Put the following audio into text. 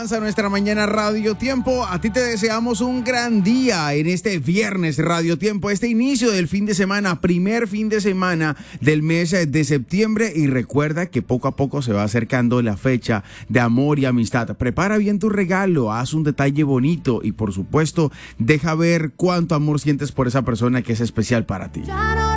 comienza nuestra mañana Radio Tiempo. A ti te deseamos un gran día en este viernes Radio Tiempo, este inicio del fin de semana, primer fin de semana del mes de septiembre. Y recuerda que poco a poco se va acercando la fecha de amor y amistad. Prepara bien tu regalo, haz un detalle bonito y por supuesto deja ver cuánto amor sientes por esa persona que es especial para ti.